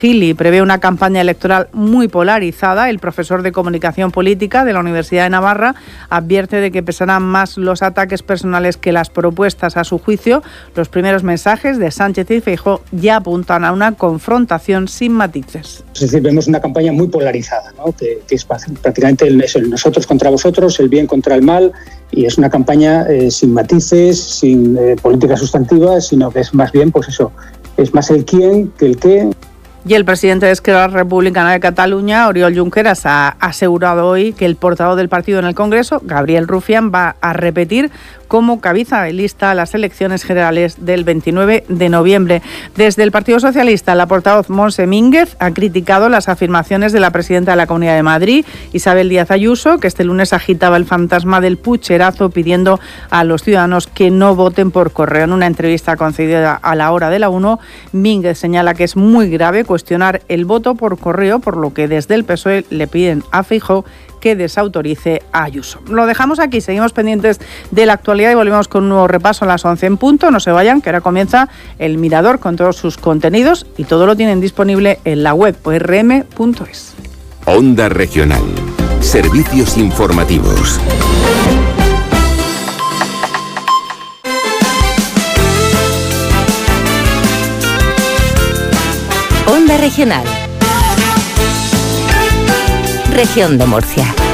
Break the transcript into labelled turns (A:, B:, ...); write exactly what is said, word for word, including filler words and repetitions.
A: Gili prevé una campaña electoral muy polarizada. El profesor de Comunicación Política de la Universidad de Navarra advierte de que pesarán más los ataques personales que las propuestas. A su juicio, los primeros mensajes de Sánchez y Feijóo ya apuntan a una confrontación sin matices.
B: Es decir, vemos una campaña muy polarizada, ¿no? que, que es prácticamente el, es el nosotros contra vosotros, el bien contra el mal, y es una campaña eh, sin matices, sin eh, políticas sustantivas, sino que es más bien, pues eso, es más el quién que el qué.
A: Y el presidente de Esquerra Republicana de Cataluña, Oriol Junqueras, ha asegurado hoy que el portavoz del partido en el Congreso, Gabriel Rufián, va a repetir como cabeza de lista a las elecciones generales del veintinueve de noviembre. Desde el Partido Socialista, la portavoz Montse Mínguez ha criticado las afirmaciones de la presidenta de la Comunidad de Madrid, Isabel Díaz Ayuso, que este lunes agitaba el fantasma del pucherazo pidiendo a los ciudadanos que no voten por correo. En una entrevista concedida a la hora de la una, Mínguez señala que es muy grave cuestionar el voto por correo, por lo que desde el P S O E le piden a Feijóo que desautorice a Ayuso. Lo dejamos aquí, seguimos pendientes de la actualidad y volvemos con un nuevo repaso a las once en punto. No se vayan, que ahora comienza El Mirador con todos sus contenidos y todo lo tienen disponible en la web o erre eme punto es.
C: Onda Regional. Servicios informativos.
D: Onda Regional. Región de Murcia.